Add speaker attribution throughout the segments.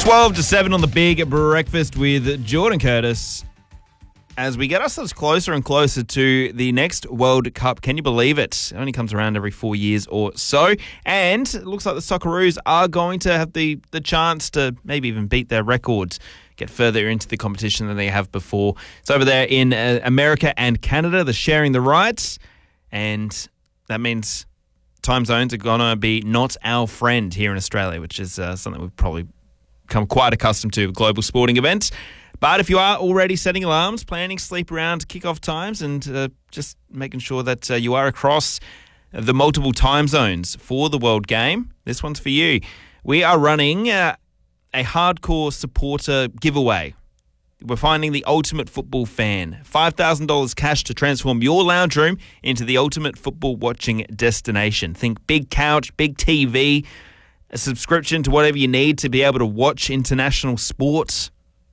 Speaker 1: 12 to 7 on the Big Breakfast with Jordan Curtis. As we get ourselves closer and closer to the next World Cup, can you believe it? It only comes around every 4 years or so. And it looks like the Socceroos are going to have the chance to maybe even beat their records, get further into the competition than they have before. It's over there in America and Canada. They're sharing the rights. And that means time zones are going to be not our friend here in Australia, which is something we've probably become quite accustomed to with global sporting events. But if you are already setting alarms, planning sleep around kickoff times, and just making sure that you are across the multiple time zones for the World Game, this one's for you. We are running a hardcore supporter giveaway. We're finding the ultimate football fan. $5,000 cash to transform your lounge room into the ultimate football watching destination. Think big couch, big TV, a subscription to whatever you need to be able to watch international sports.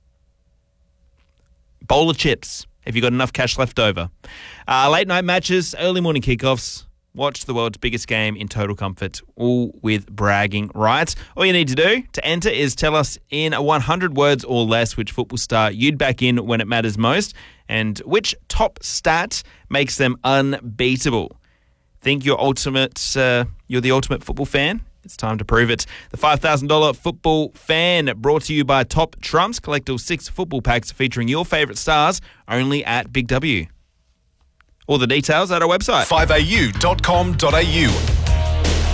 Speaker 1: Bowl of chips, if you've got enough cash left over. Late night matches, early morning kickoffs. Watch the world's biggest game in total comfort, all with bragging rights. All you need to do to enter is tell us in 100 words or less which football star you'd back in when it matters most and which top stat makes them unbeatable. Think you're the ultimate football fan? It's time to prove it. The $5,000 football fan brought to you by Top Trumps. Collect all 6 football packs featuring your favourite stars only at Big W. All the details at our website.
Speaker 2: 5au.com.au